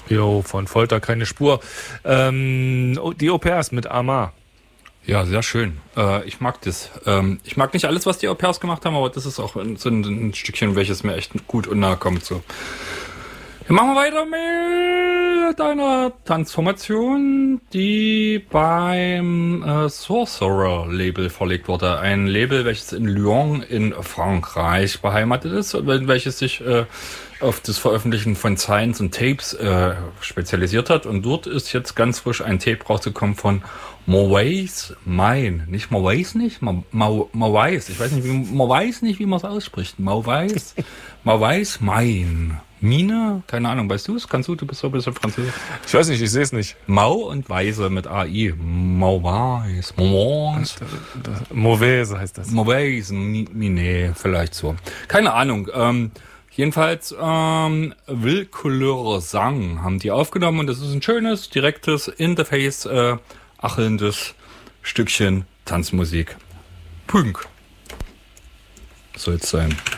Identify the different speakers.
Speaker 1: Jo, von Folter keine Spur. Die Au-pairs mit Amar.
Speaker 2: Ja, sehr schön. Ich mag das. Ich mag nicht alles, was die Au-pairs gemacht haben, aber das ist auch so ein Stückchen, welches mir echt gut und nahe kommt. So. Wir machen weiter mit einer Tanzformation, die beim Sorcerer Label verlegt wurde. Ein Label, welches in Lyon in Frankreich beheimatet ist und welches sich auf das Veröffentlichen von Signs und Tapes spezialisiert hat. Und dort ist jetzt ganz frisch ein Tape rausgekommen von Mauvais Mine. Nicht Mauvais nicht? Mauvais. Ich weiß nicht, wie man es ausspricht. Mauvais Mine. Mine? Keine Ahnung, weißt du es? Kannst du? Du bist so ein bisschen Französisch.
Speaker 1: Ich weiß nicht, ich sehe es nicht.
Speaker 2: Mau und Weise mit AI. Mauvais.
Speaker 1: Mauvaise heißt das.
Speaker 2: Mauvais Mine, vielleicht so. Keine Ahnung. Jedenfalls Will Couleur Sang haben die aufgenommen und das ist ein schönes, direktes, in the face achelndes Stückchen Tanzmusik. Pünk. Soll es sein.